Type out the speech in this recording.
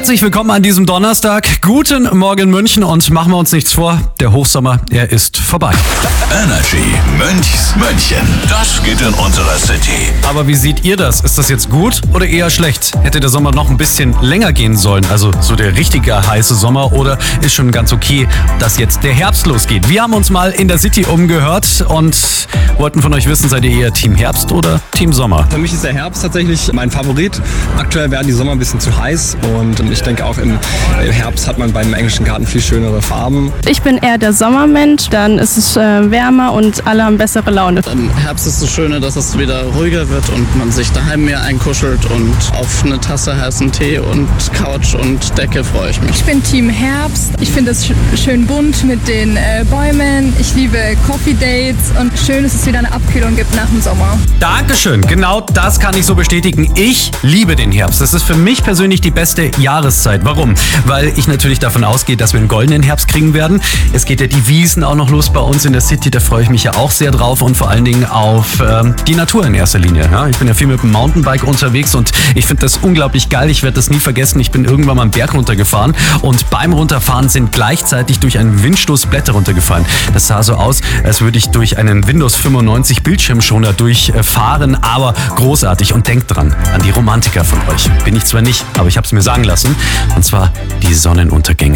Herzlich willkommen an diesem Donnerstag. Guten Morgen München und machen wir uns nichts vor, der Hochsommer, er ist vorbei. Energy München, das geht in unserer City. Aber wie seht ihr das? Ist das jetzt gut oder eher schlecht? Hätte der Sommer noch ein bisschen länger gehen sollen, also so der richtige heiße Sommer, oder ist schon ganz okay, dass jetzt der Herbst losgeht? Wir haben uns mal in der City umgehört und wollten von euch wissen, seid ihr eher Team Herbst oder Team Sommer? Für mich ist der Herbst tatsächlich mein Favorit. Aktuell werden die Sommer ein bisschen zu heiß und ich denke auch im Herbst hat man beim englischen Garten viel schönere Farben. Ich bin eher der Sommermensch, dann ist es wärmer und alle haben bessere Laune. Im Herbst ist das Schöne, dass es wieder ruhiger wird und man sich daheim mehr einkuschelt, und auf eine Tasse heißen Tee und Couch und Decke freue ich mich. Ich bin Team Herbst. Ich finde es schön bunt mit den Bäumen. Ich liebe Coffee Dates und schön, dass es wieder eine Abkühlung gibt nach dem Sommer. Dankeschön, genau das kann ich so bestätigen. Ich liebe den Herbst. Das ist für mich persönlich die beste Jahreszeit. Warum? Weil ich natürlich davon ausgehe, dass wir einen goldenen Herbst kriegen werden. Es geht ja die Wiesn auch noch los bei uns in der City, da freue ich mich ja auch sehr drauf und vor allen Dingen auf die Natur in erster Linie. Ja? Ich bin ja viel mit dem Mountainbike unterwegs und ich finde das unglaublich geil. Ich werde das nie vergessen. Ich bin irgendwann mal einen Berg runtergefahren und beim Runterfahren sind gleichzeitig durch einen Windstoß Blätter runtergefallen. Das sah so aus, als würde ich durch einen Windows 95 Bildschirmschoner durchfahren, aber großartig. Und denkt dran, an die Romantiker von euch. Bin ich zwar nicht, aber ich habe es mir sagen lassen. Und zwar die Sonnenuntergänge.